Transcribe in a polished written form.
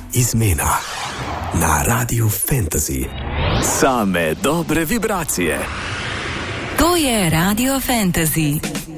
izmena na Radiu Fantasy. Same dobre vibracije. To je Radio Fantasy,